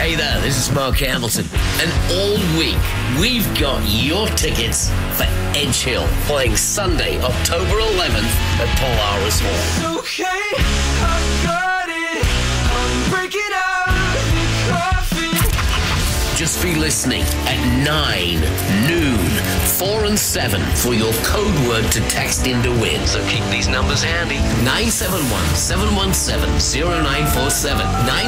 Hey there, this is Mark Hamilton, and all week we've got your tickets for Edge Hill playing Sunday, October 11th at Polaris Hall. Okay, I got it. I'm breaking out the coffin. Just be listening at 9, noon, 4 and 7 for your code word to text in to win. So keep these numbers handy. 971-717-0947.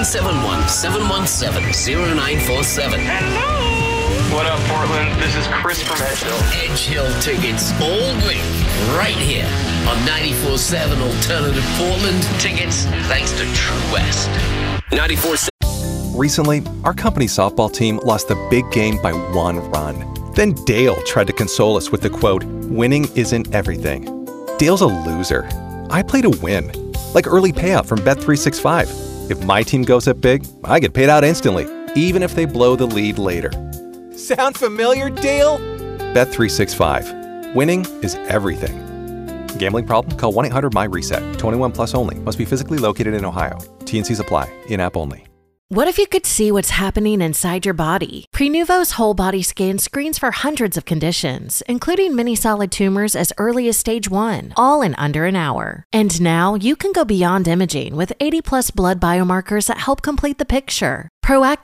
971-717-0947. Hello. What up, Portland? This is Chris from Edge Hill. Edge Hill tickets all week, right here on 94.7 Alternative Portland. Tickets thanks to True West. 94.7. Recently, our company softball team lost the big game by 1 run. Then Dale tried to console us with the quote, "Winning isn't everything." Dale's a loser. I play to win, like early payout from Bet365. If my team goes up big, I get paid out instantly, even if they blow the lead later. Sound familiar, Dale? Bet365. Winning is everything. Gambling problem? Call 1-800-MY-RESET. 21 plus only. Must be physically located in Ohio. T&Cs apply. In-app only. What if you could see what's happening inside your body? Prenuvo's whole body scan screens for hundreds of conditions, including many solid tumors as early as stage 1, all in under an hour. And now you can go beyond imaging with 80 plus blood biomarkers that help complete the picture. Proactive